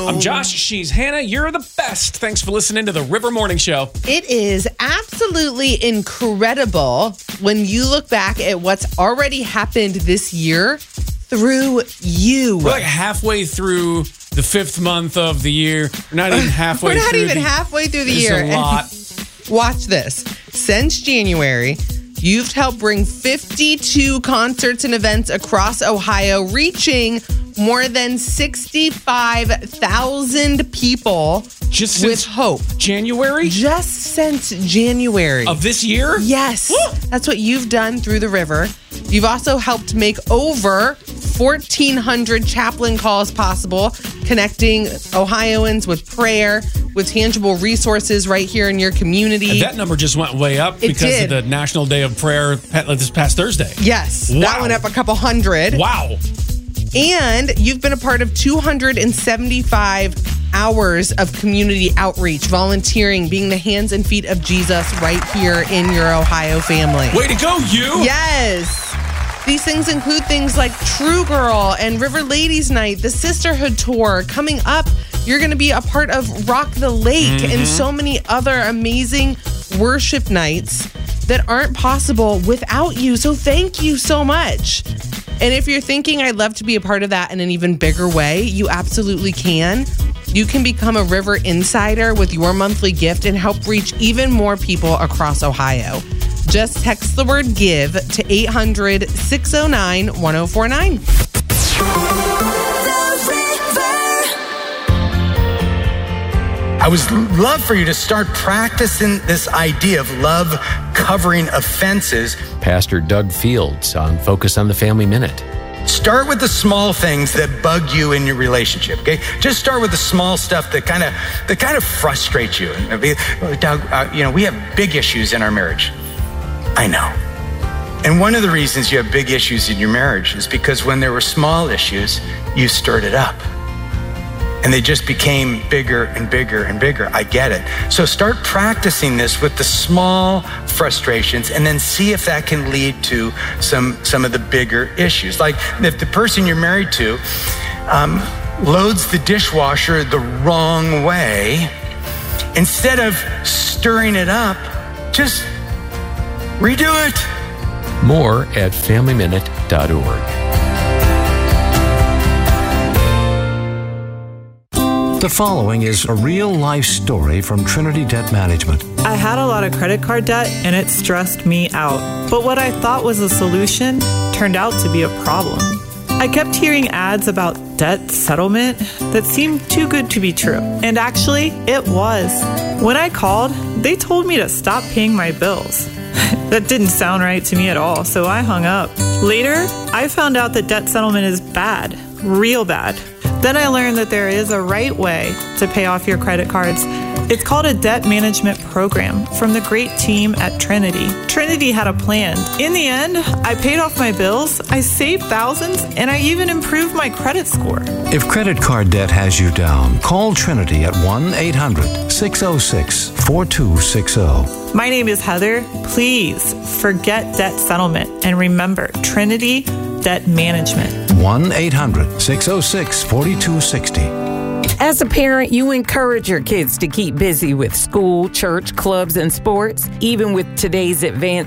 you. I'm Josh. She's Hannah. You're the best. Thanks for listening to the River Morning Show. It is absolutely incredible when you look back at what's already happened this year through you. We're like halfway through the 5th month of the year. We're not even halfway through. We're not even halfway through the year. It's a lot. Watch this. Since January, you've helped bring 52 concerts and events across Ohio, reaching more than 65,000 people Just with since hope. January? Just since January. Of this year? Yes. That's what you've done through the river. You've also helped make over 1,400 chaplain calls possible, connecting Ohioans with prayer, with tangible resources right here in your community. That number just went way up because of the National Day of Prayer this past Thursday. Yes. Wow. That went up a couple hundred. Wow. And you've been a part of 275 hours of community outreach, volunteering, being the hands and feet of Jesus right here in your Ohio family. Way to go, you! Yes. These things include things like True Girl and River Ladies Night, the Sisterhood Tour. Coming up, you're going to be a part of Rock the Lake and so many other amazing worship nights that aren't possible without you. So thank you so much. And if you're thinking I'd love to be a part of that in an even bigger way, you absolutely can. You can become a River Insider with your monthly gift and help reach even more people across Ohio. Just text the word GIVE to 800-609-1049. I would love for you to start practicing this idea of love covering offenses. Pastor Doug Fields on Focus on the Family Minute. Start with the small things that bug you in your relationship, okay? Just start with the small stuff that kind of frustrates you. Doug, we have big issues in our marriage. I know. And one of the reasons you have big issues in your marriage is because when there were small issues, you stirred it up. And they just became bigger and bigger and bigger. I get it. So start practicing this with the small frustrations and then see if that can lead to some of the bigger issues. Like if the person you're married to loads the dishwasher the wrong way, instead of stirring it up, just redo it. More at FamilyMinute.org. The following is a real-life story from Trinity Debt Management. I had a lot of credit card debt and it stressed me out. But what I thought was a solution turned out to be a problem. I kept hearing ads about debt settlement that seemed too good to be true. And actually, it was. When I called, they told me to stop paying my bills. That didn't sound right to me at all, so I hung up. Later, I found out that debt settlement is bad, real bad. Then I learned that there is a right way to pay off your credit cards. It's called a debt management program from the great team at Trinity. Trinity had a plan. In the end, I paid off my bills, I saved thousands, and I even improved my credit score. If credit card debt has you down, call Trinity at 1-800-606-4260. My name is Heather. Please forget debt settlement and remember Trinity Debt Management. 1-800-606-4260. As a parent, you encourage your kids to keep busy with school, church, clubs, and sports. Even with today's advanced